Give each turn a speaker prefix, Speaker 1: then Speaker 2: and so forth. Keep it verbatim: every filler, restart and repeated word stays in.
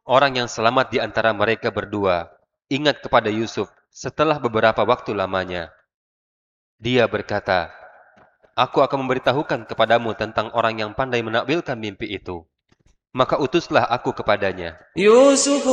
Speaker 1: Orang yang selamat di antara mereka berdua ingat kepada Yusuf setelah beberapa waktu lamanya. Dia berkata, "Aku akan memberitahukan kepadamu tentang orang yang pandai menakwilkan mimpi itu." Maka utuslah aku kepadanya.
Speaker 2: يوسف